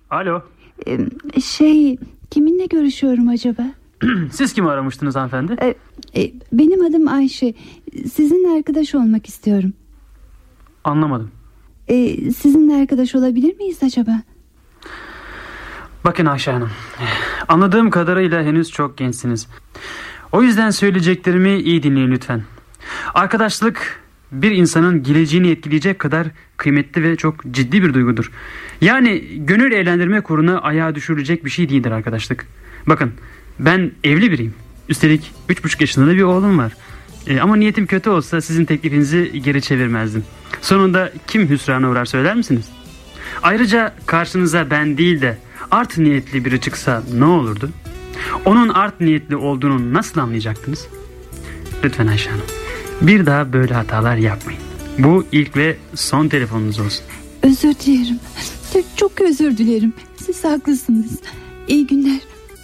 Alo. Kiminle görüşüyorum acaba? Siz kimi aramıştınız hanımefendi? Benim adım Ayşe. Sizinle arkadaş olmak istiyorum. Anlamadım. Sizinle arkadaş olabilir miyiz acaba? Bakın Ayşe Hanım, anladığım kadarıyla henüz çok gençsiniz. O yüzden söyleyeceklerimi iyi dinleyin lütfen. Arkadaşlık bir insanın geleceğini etkileyecek kadar kıymetli ve çok ciddi bir duygudur. Yani gönül eğlendirme kuruna ayağa düşürülecek bir şey değildir arkadaşlık. Bakın, ben evli biriyim. Üstelik 3,5 yaşında da bir oğlum var. Ama niyetim kötü olsa sizin teklifinizi geri çevirmezdim. Sonunda kim hüsrana uğrar söyler misiniz? Ayrıca karşınıza ben değil de art niyetli biri çıksa ne olurdu? Onun art niyetli olduğunu nasıl anlayacaktınız? Lütfen Ayşe Hanım, bir daha böyle hatalar yapmayın. Bu ilk ve son telefonunuz olsun. Özür dilerim. Çok özür dilerim. Siz haklısınız. İyi günler.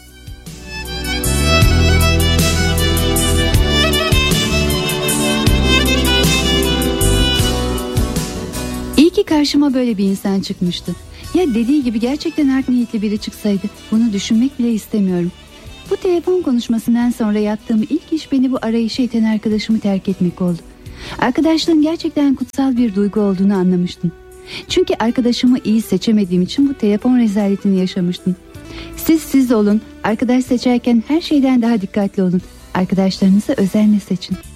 İyi ki karşıma böyle bir insan çıkmıştı. Ya dediği gibi gerçekten art niyetli biri çıksaydı, bunu düşünmek bile istemiyorum. Bu telefon konuşmasından sonra yaptığım ilk iş beni bu arayışa iten arkadaşımı terk etmek oldu. Arkadaşlığın gerçekten kutsal bir duygu olduğunu anlamıştım. Çünkü arkadaşımı iyi seçemediğim için bu telefon rezaletini yaşamıştım. Siz olun, arkadaş seçerken her şeyden daha dikkatli olun. Arkadaşlarınızı özenle seçin.